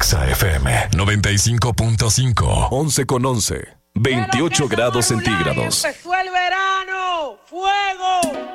Exa FM 95.5. 11:11. 28 grados centígrados. Empezó el verano. ¡Fuego!